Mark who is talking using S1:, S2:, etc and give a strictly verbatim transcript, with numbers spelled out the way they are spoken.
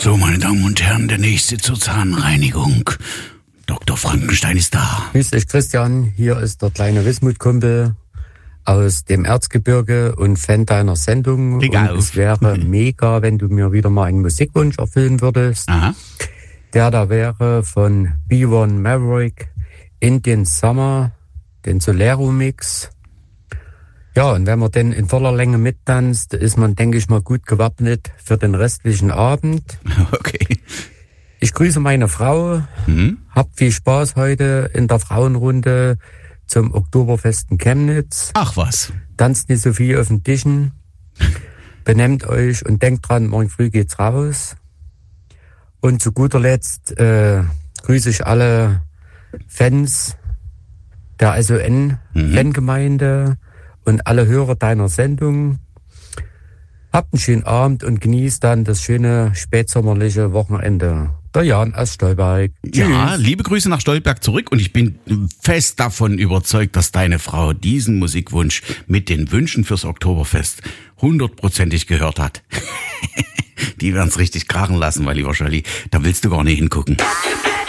S1: So, meine Damen und Herren, der nächste zur Zahnreinigung. Doktor Frankenstein ist da.
S2: Grüß dich, Christian. Hier ist der kleine Wismut-Kumpel aus dem Erzgebirge und Fan deiner Sendung.
S1: Egal.
S2: Und es wäre mega, wenn du mir wieder mal einen Musikwunsch erfüllen würdest.
S1: Aha.
S2: Der da wäre von B eins Maverick, Indian Summer, den Solero-Mix. Ja, und wenn man denn in voller Länge mittanzt, ist man, denke ich mal, gut gewappnet für den restlichen Abend.
S1: Okay.
S2: Ich grüße meine Frau,
S1: Mhm.
S2: habt viel Spaß heute in der Frauenrunde zum Oktoberfest in Chemnitz.
S1: Ach was.
S2: Tanzt nicht so viel auf den Tischen, benehmt euch und denkt dran, morgen früh geht's raus. Und zu guter Letzt äh, grüße ich alle Fans der S O N-Fangemeinde und alle Hörer deiner Sendung. Habt einen schönen Abend und genießt dann das schöne spätsommerliche Wochenende. Der Jan aus Stolberg.
S1: Ja,
S2: Tschüss.
S1: liebe Grüße nach Stolberg zurück und ich bin fest davon überzeugt, dass deine Frau diesen Musikwunsch mit den Wünschen fürs Oktoberfest hundertprozentig gehört hat. Die werden's richtig krachen lassen, weil lieber Scholli, da willst du gar nicht hingucken.